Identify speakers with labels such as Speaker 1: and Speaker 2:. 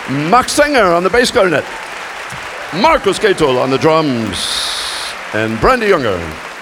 Speaker 1: Max Sanger on the bass clarinet, Marcus Gatel on the drums, and Brandy Younger